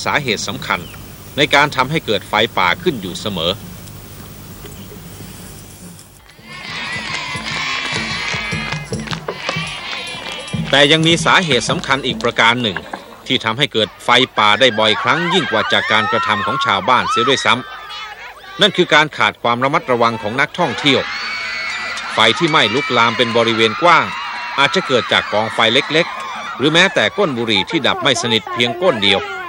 สาเหตุสำคัญในการทำให้เกิดไฟป่าขึ้นอยู่เสมอแต่ยังมีสาเหตุสำคัญอีกประการหนึ่งที่ทำให้เกิดไฟป่าได้บ่อยครั้งยิ่งกว่าจากการกระทำของชาวบ้านเสียด้วยซ้ำนั่นคือการขาดความระมัดระวังของนักท่องเที่ยวไฟที่ไหม้ลุกลามเป็นบริเวณกว้างอาจจะเกิดจากกองไฟเล็กๆหรือแม้แต่ก้นบุหรี่ที่ดับไม่สนิทเพียงก้นเดียว